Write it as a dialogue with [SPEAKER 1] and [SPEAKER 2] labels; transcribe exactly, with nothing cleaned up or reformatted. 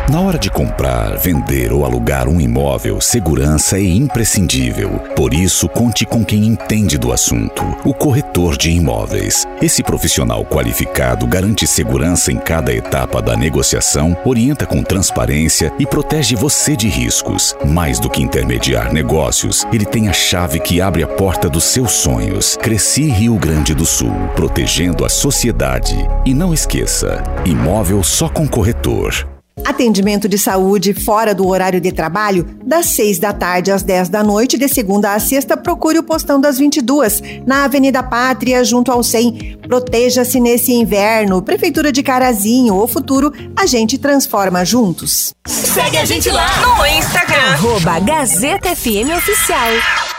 [SPEAKER 1] Na hora de comprar, vender ou alugar um imóvel, segurança é imprescindível. Por isso, conte com quem entende do assunto, o corretor de imóveis. Esse profissional qualificado garante segurança em cada etapa da negociação, orienta com transparência e protege você de riscos. Mais do que intermediar negócios, ele tem a chave que abre a porta dos seus sonhos. Cresci Rio Grande do Sul, protegendo a sociedade. E não esqueça, imóvel só com corretor.
[SPEAKER 2] Atendimento de saúde fora do horário de trabalho, das seis da tarde às dez da noite, de segunda a sexta, procure o Postão das vinte e duas, na Avenida Pátria, junto ao C E M. Proteja-se nesse inverno. Prefeitura de Carazinho, o futuro a gente transforma juntos.
[SPEAKER 3] Segue a gente lá no Instagram, arroba Gazeta F M Oficial.